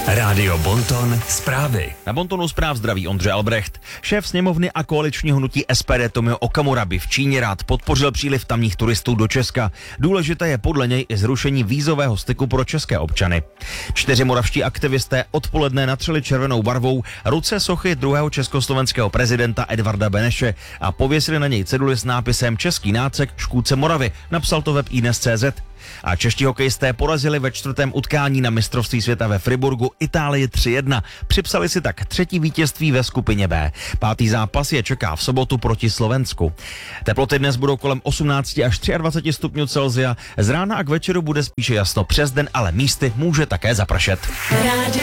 Rádio Bonton zprávy. Na Bontonu zpráv zdraví Ondřej Albrecht. Šéf sněmovny a koaličního hnutí SPD Tomio Okamura by v Číně rád podpořil příliv tamních turistů do Česka. Důležité je podle něj i zrušení vízového styku pro české občany. 4 moravští aktivisté odpoledne natřeli červenou barvou ruce sochy druhého československého prezidenta Edvarda Beneše a pověsili na něj ceduly s nápisem Český nácek škůdce Moravy, napsal to web iDnes.cz. A čeští hokejisté porazili ve 4. utkání na mistrovství světa ve Friburgu Itálii 3-1. Připsali si tak 3. vítězství ve skupině B. 5. zápas je čeká v sobotu proti Slovensku. Teploty dnes budou kolem 18 až 23 stupňů Celsia. Z rána a k večeru bude spíše jasno přes den, ale místy může také zapršet.